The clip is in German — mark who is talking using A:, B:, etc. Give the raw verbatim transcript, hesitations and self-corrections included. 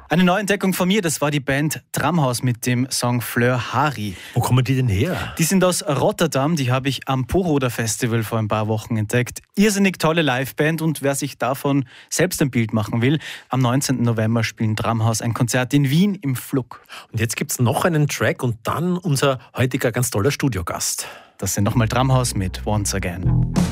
A: Eine Neuentdeckung von mir, das war die Band Tramhaus mit dem Song Fleur Hari.
B: Wo kommen die denn her?
A: Die sind aus Rotterdam, die habe ich am Poroder Festival vor ein paar Wochen entdeckt. Irrsinnig tolle Liveband und wer sich davon selbst ein Bild machen will, am neunzehnten November spielen Tramhaus ein Konzert in Wien im Flug.
B: Und jetzt gibt's noch einen Track und dann unser heutiger ganz toller Studiogast.
A: Das sind nochmal Tramhaus mit Once Again.